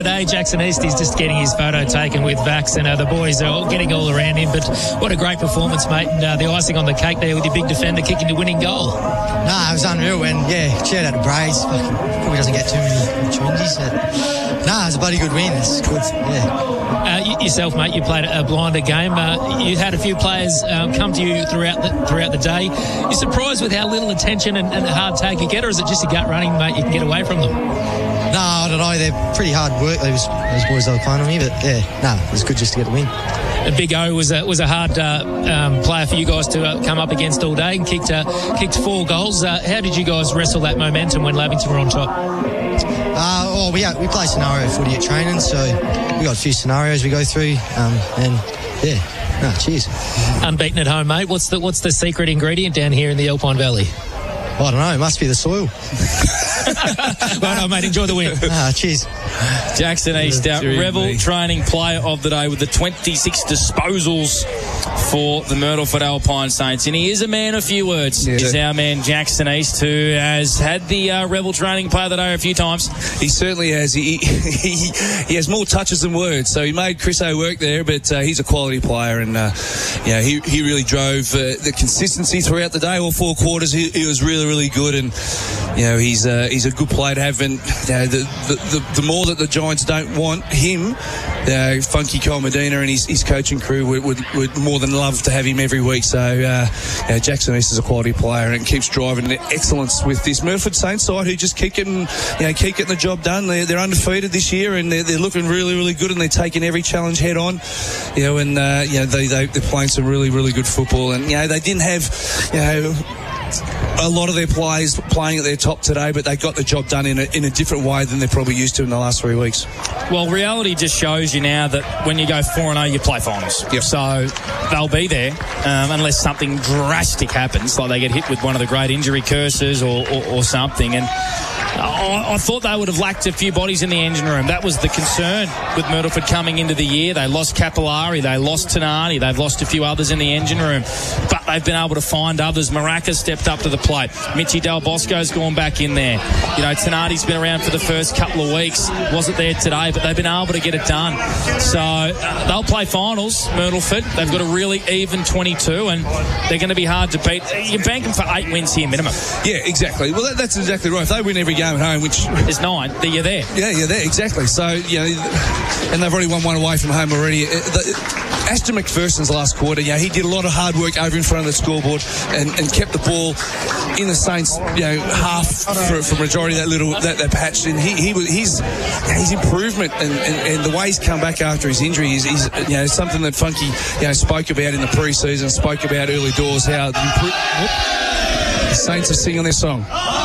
Today, Jackson East is just getting his photo taken with Vax, and the boys are all getting all around him. But what a great performance, mate. And the icing on the cake there with your big defender kicking the winning goal. Nah, it was unreal. And, shout out to Braids. Probably doesn't get too many opportunities. It was a bloody good win. It's good, Yourself, mate, you played a blinder game. You had a few players come to you throughout the day. You're surprised with how little attention and hard take you get, or is it just your gut running, mate, you can get away from them? No, I don't know. They're pretty hard work, those boys that were playing on me. But, it was good just to get a win. Big O was a hard player for you guys to come up against all day and kicked 4 goals. How did you guys wrestle that momentum when Lavington were on top? We play scenario footy at training, so we got a few scenarios we go through, cheers. Unbeaten at home, mate. What's the secret ingredient down here in the Alpine Valley? I don't know. It must be the soil. Well done, mate. Enjoy the win. Cheers. Jackson East, Rebel training player of the day with the 26 disposals for the Myrtleford Alpine Saints. And he is a man of few words. Yeah. He's our man Jackson East, who has had the Rebel training player of the day a few times. He certainly has. He has more touches than words. So he made Chris O work there, but he's a quality player. And, he really drove the consistency throughout the day. All 4 quarters, he was really, really good. And, he's a good player to have. And, the more that the Giants don't want him, Funky Cole Medina and his coaching crew would more than love to have him every week. So Jackson East is a quality player and keeps driving excellence with this Myrtleford Saints side, who just keep getting the job done. They're undefeated this year, and they're looking really, really good, and they're taking every challenge head on. They're playing some really, really good football, and they didn't have a lot of their players playing at their top today, but they got the job done in a different way than they're probably used to in the last 3 weeks. Well, reality just shows you now that when you go 4-0, you play finals. Yep. So they'll be there unless something drastic happens, like they get hit with one of the great injury curses or something. And I thought they would have lacked a few bodies in the engine room. That was the concern with Myrtleford coming into the year. They lost Capillari, they lost Tenardi, they've lost a few others in the engine room, but they've been able to find others. Maracas stepped up to the plate. Mitchie Del Bosco's gone back in there. Tenardi's been around for the first couple of weeks. Wasn't there today, but they've been able to get it done. So they'll play finals, Myrtleford. They've got a really even 22, and they're going to be hard to beat. You're banking for 8 wins here minimum. Yeah, exactly. Well, that's exactly right. If they win every game at home, which is 9, then you're there. Yeah, you're there, exactly. So, and they've already won 1 away from home already. Ashton McPherson's last quarter, he did a lot of hard work over in front of the scoreboard and kept the ball in the Saints, half for majority of that patch. And his improvement and the way he's come back after his injury is something that Funky spoke about in the pre-season, spoke about early doors, how the Saints are singing their song.